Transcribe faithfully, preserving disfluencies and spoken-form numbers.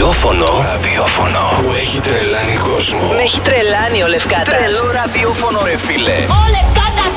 ραδιόφωνο, ραδιόφωνο που έχει τρελάνει κόσμο. Με έχει τρελάνει ο Λευκάτας. Τρελό ραδιόφωνο ρε φίλε. Ο Λευκάτας